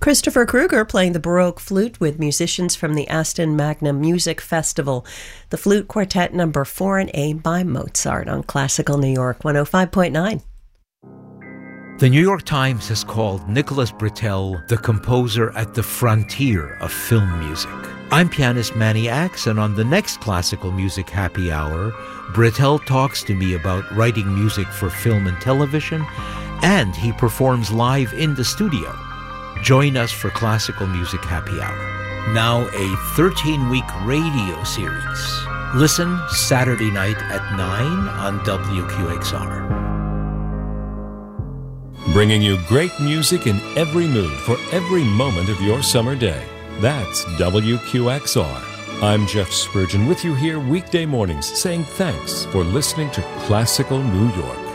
Christopher Kruger playing the Baroque flute with musicians from the Aston Magna Music Festival. The Flute Quartet number 4 in A by Mozart on Classical New York 105.9. The New York Times has called Nicholas Britell the composer at the frontier of film music. I'm pianist Manny Axe, and on the next Classical Music Happy Hour, Britell talks to me about writing music for film and television, and he performs live in the studio. Join us for Classical Music Happy Hour. Now a 13-week radio series. Listen Saturday night at 9 on WQXR. Bringing you great music in every mood for every moment of your summer day. That's WQXR. I'm Jeff Spurgeon with you here weekday mornings saying thanks for listening to Classical New York.